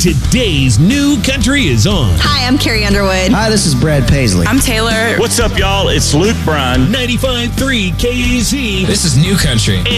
Today's New Country is on. Hi, I'm Carrie Underwood. Hi, this is Brad Paisley. I'm Taylor. What's up, y'all? It's Luke Bryan. 95.3 KZ. This is New Country.